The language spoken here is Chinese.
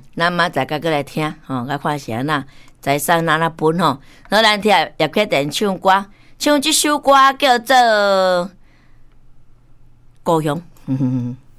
咱明仔载过来听吼，甲看是安那在上哪分吼。好，咱听叶克定唱歌，唱这首歌叫做《故乡》。